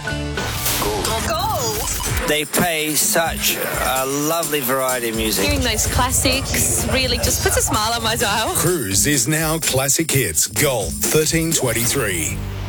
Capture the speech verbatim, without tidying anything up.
Gold. They play such a lovely variety of music. Hearing those classics really just puts a smile on my dial. Cruise is now Classic Hits Gold thirteen twenty-three.